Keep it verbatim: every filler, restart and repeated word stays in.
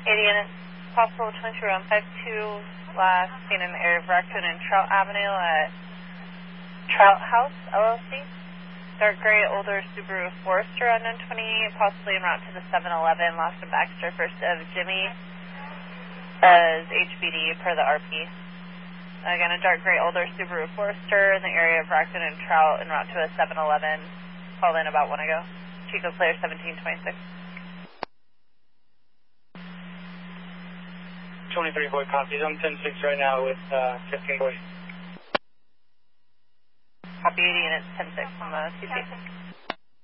eighty units, possible twenty-two one five two, last seen in the area of Raccoon and Trout Avenue at Trout House, L L C. Dark gray, older Subaru Forester on nine twenty-eight, possibly en route to the seven eleven, lost in Baxter, first of Jimmy as H B D per the R P. Again, a dark gray, older Subaru Forester in the area of Raccoon and Trout en route to a seven eleven, called in about one ago. Chico Player seventeen twenty-six. twenty-three Boy copies. I'm ten six right now with uh, fifteen Boy. Copy eighty units, ten six on the C P.